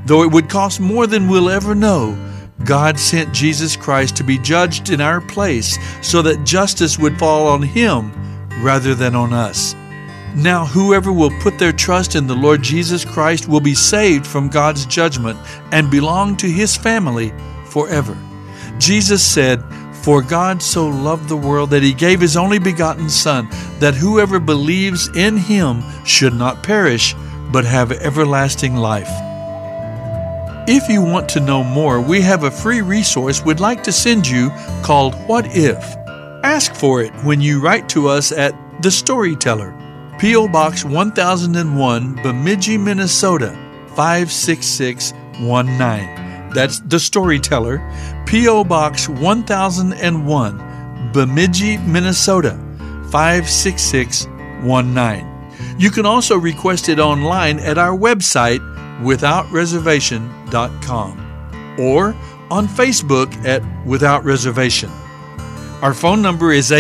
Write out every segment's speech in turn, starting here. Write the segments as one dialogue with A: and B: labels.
A: Though it would cost more than we'll ever know, God sent Jesus Christ to be judged in our place so that justice would fall on Him rather than on us. Now, whoever will put their trust in the Lord Jesus Christ will be saved from God's judgment and belong to His family forever. Jesus said, "For God so loved the world that He gave His only begotten Son, that whoever believes in Him should not perish, but have everlasting life." If you want to know more, we have a free resource we'd like to send you called What If? Ask for it when you write to us at The Storyteller, P.O. Box 1001, Bemidji, Minnesota 56619. That's The Storyteller, P.O. Box 1001, Bemidji, Minnesota 56619. You can also request it online at our website, withoutreservation.com, or on Facebook at Without Reservation. Our phone number is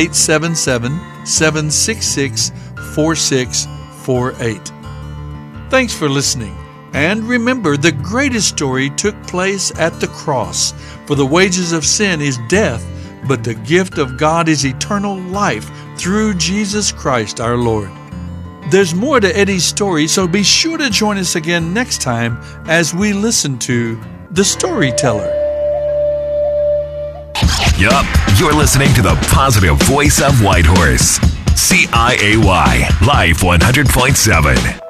A: 877-766-4648. Thanks for listening. And remember, the greatest story took place at the cross. For the wages of sin is death, but the gift of God is eternal life through Jesus Christ our Lord. There's more to Eddie's story, so be sure to join us again next time as we listen to The Storyteller.
B: Yup, you're listening to the positive voice of Whitehorse. CIAY, Life 100.7.